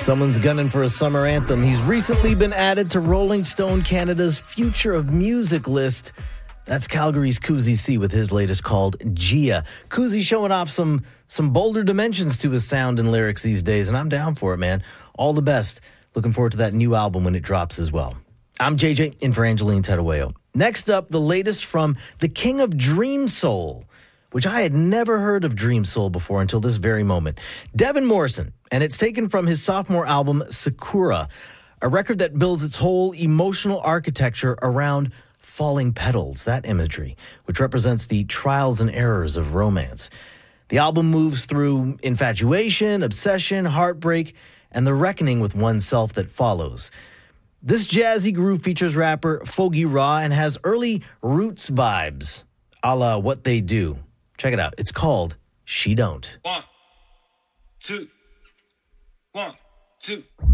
Someone's gunning for a summer anthem. He's recently been added to Rolling Stone Canada's Future of Music list. That's Calgary's Kuzi C with his latest called Gia. Kuzi showing off some bolder dimensions to his sound and lyrics these days, and I'm down for it, man. All the best. Looking forward to that new album when it drops as well. I'm JJ, in for Angeline Terueo. Next up, the latest from the king of Dream Soul, which I had never heard of Dream Soul before until this very moment. Devin Morrison, and it's taken from his sophomore album, Sakura, a record that builds its whole emotional architecture around falling petals, that imagery, which represents the trials and errors of romance. The album moves through infatuation, obsession, heartbreak, and the reckoning with oneself that follows. This jazzy groove features rapper Fogie Raw and has early Roots vibes, a la What They Do. Check it out. It's called She Don't. 1, 2, 1, 2.